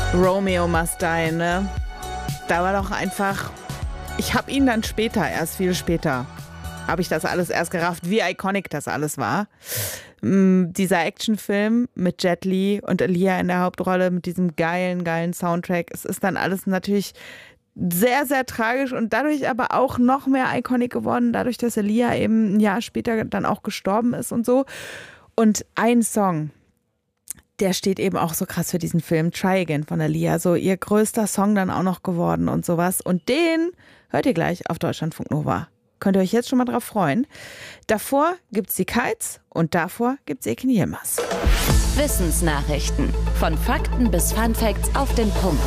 Romeo Must Die, ne? Da war doch einfach... Ich habe ihn dann viel später, habe ich das alles erst gerafft, wie iconic das alles war. Dieser Actionfilm mit Jet Li und Aaliyah in der Hauptrolle mit diesem geilen Soundtrack. Es ist dann alles natürlich sehr, sehr tragisch und dadurch aber auch noch mehr iconic geworden, dadurch, dass Aaliyah eben ein Jahr später dann auch gestorben ist und so. Und ein Song, der steht eben auch so krass für diesen Film, Try Again von Aaliyah, so ihr größter Song dann auch noch geworden und sowas. Und den hört ihr gleich auf Deutschlandfunk Nova. Könnt ihr euch jetzt schon mal drauf freuen. Davor gibt's die Kites und davor gibt's Ekin Yilmaz. Wissensnachrichten. Von Fakten bis Funfacts auf den Punkt.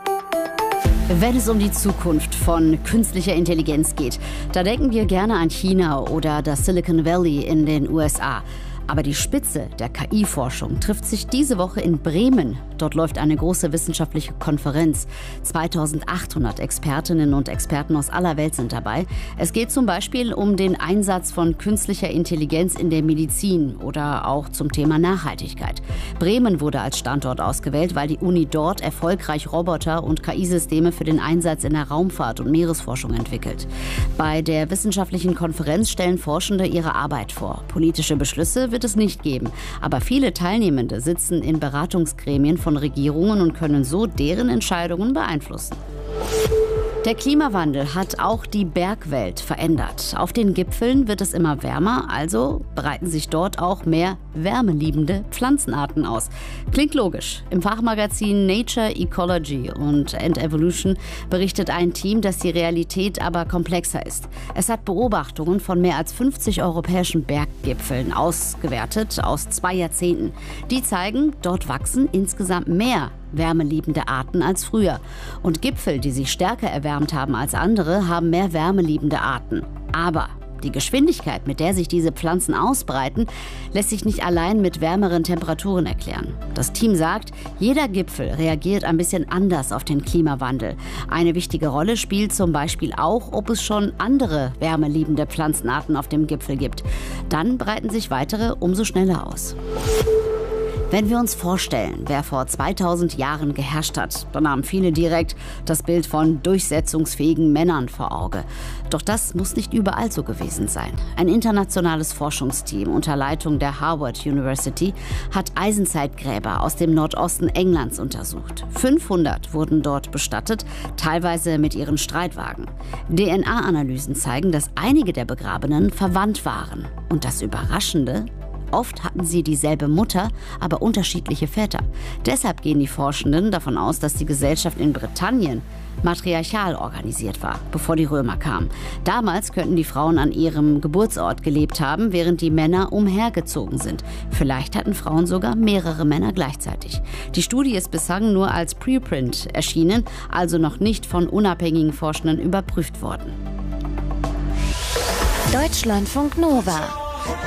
Wenn es um die Zukunft von künstlicher Intelligenz geht, da denken wir gerne an China oder das Silicon Valley in den USA. Aber die Spitze der KI-Forschung trifft sich diese Woche in Bremen. Dort läuft eine große wissenschaftliche Konferenz. 2800 Expertinnen und Experten aus aller Welt sind dabei. Es geht zum Beispiel um den Einsatz von künstlicher Intelligenz in der Medizin oder auch zum Thema Nachhaltigkeit. Bremen wurde als Standort ausgewählt, weil die Uni dort erfolgreich Roboter und KI-Systeme für den Einsatz in der Raumfahrt und Meeresforschung entwickelt. Bei der wissenschaftlichen Konferenz stellen Forschende ihre Arbeit vor. Politische Beschlüsse wird es nicht geben. Aber viele Teilnehmende sitzen in Beratungsgremien von Regierungen und können so deren Entscheidungen beeinflussen. Der Klimawandel hat auch die Bergwelt verändert. Auf den Gipfeln wird es immer wärmer, also breiten sich dort auch mehr wärmeliebende Pflanzenarten aus. Klingt logisch. Im Fachmagazin Nature, Ecology und Evolution berichtet ein Team, dass die Realität aber komplexer ist. Es hat Beobachtungen von mehr als 50 europäischen Berggipfeln ausgewertet aus 2 Jahrzehnten. Die zeigen, dort wachsen insgesamt mehr wärmeliebende Arten als früher. Und Gipfel, die sich stärker erwärmt haben als andere, haben mehr wärmeliebende Arten. Aber die Geschwindigkeit, mit der sich diese Pflanzen ausbreiten, lässt sich nicht allein mit wärmeren Temperaturen erklären. Das Team sagt, jeder Gipfel reagiert ein bisschen anders auf den Klimawandel. Eine wichtige Rolle spielt zum Beispiel auch, ob es schon andere wärmeliebende Pflanzenarten auf dem Gipfel gibt. Dann breiten sich weitere umso schneller aus. Wenn wir uns vorstellen, wer vor 2000 Jahren geherrscht hat, dann haben viele direkt das Bild von durchsetzungsfähigen Männern vor Auge. Doch das muss nicht überall so gewesen sein. Ein internationales Forschungsteam unter Leitung der Harvard University hat Eisenzeitgräber aus dem Nordosten Englands untersucht. 500 wurden dort bestattet, teilweise mit ihren Streitwagen. DNA-Analysen zeigen, dass einige der Begrabenen verwandt waren. Und das Überraschende: oft hatten sie dieselbe Mutter, aber unterschiedliche Väter. Deshalb gehen die Forschenden davon aus, dass die Gesellschaft in Britannien matriarchal organisiert war, bevor die Römer kamen. Damals könnten die Frauen an ihrem Geburtsort gelebt haben, während die Männer umhergezogen sind. Vielleicht hatten Frauen sogar mehrere Männer gleichzeitig. Die Studie ist bislang nur als Preprint erschienen, also noch nicht von unabhängigen Forschenden überprüft worden. Deutschlandfunk Nova.